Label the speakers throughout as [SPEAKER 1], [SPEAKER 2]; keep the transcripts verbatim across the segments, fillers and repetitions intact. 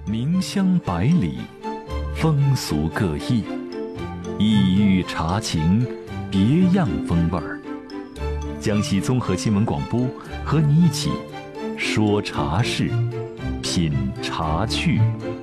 [SPEAKER 1] 名香百里，风俗各异，异域茶情，别样风味儿。江西综合新闻广播和你一起说茶事，品茶趣。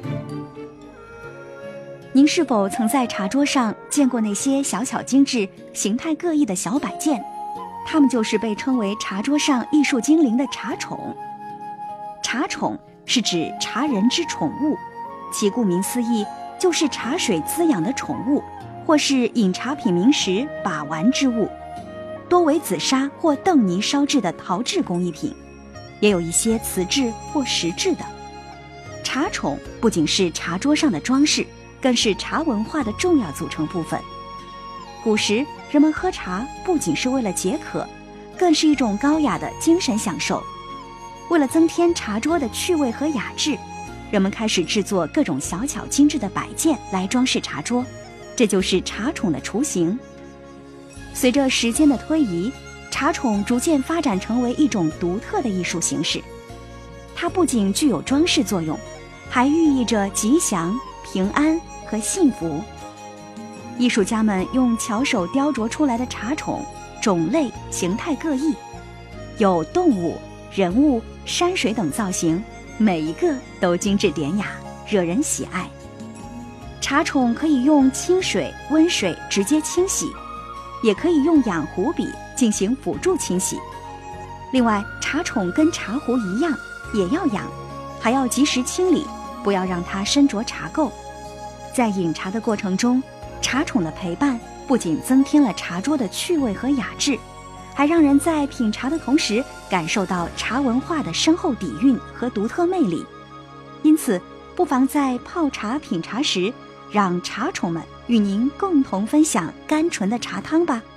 [SPEAKER 2] 您是否曾在茶桌上见过那些小巧精致、形态各异的小摆件？它们就是被称为茶桌上艺术精灵的茶宠。茶宠是指茶人之宠物，其顾名思义，就是茶水滋养的宠物，或是饮茶品茗时把玩之物。多为紫砂或邓泥烧制的陶制工艺品，也有一些瓷制或石制的。茶宠不仅是茶桌上的装饰，更是茶文化的重要组成部分。古时人们喝茶不仅是为了解渴，更是一种高雅的精神享受。为了增添茶桌的趣味和雅致，人们开始制作各种小巧精致的摆件来装饰茶桌，这就是茶宠的雏形。随着时间的推移，茶宠逐渐发展成为一种独特的艺术形式。它不仅具有装饰作用，还寓意着吉祥、平安和幸福。艺术家们用巧手雕琢出来的茶宠，种类形态各异，有动物、人物、山水等造型，每一个都精致典雅，惹人喜爱。茶宠可以用清水、温水直接清洗，也可以用养壶笔进行辅助清洗。另外，茶宠跟茶壶一样，也要养，还要及时清理，不要让它身着茶垢。在饮茶的过程中，茶宠的陪伴不仅增添了茶桌的趣味和雅致，还让人在品茶的同时感受到茶文化的深厚底蕴和独特魅力。因此，不妨在泡茶品茶时，让茶宠们与您共同分享甘醇的茶汤吧。